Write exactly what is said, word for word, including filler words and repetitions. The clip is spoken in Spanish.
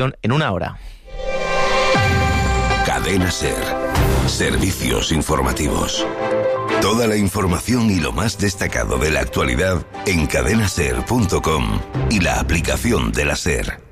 en una hora. Cadena SER. Servicios informativos. Toda la información y lo más destacado de la actualidad en cadena ser punto com y la aplicación de la SER.